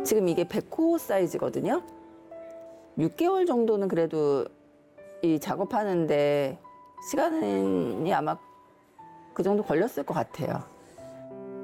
지금 이게 100호 사이즈거든요. 6개월 정도는 그래도 이 작업하는데 시간이 아마 그 정도 걸렸을 것 같아요.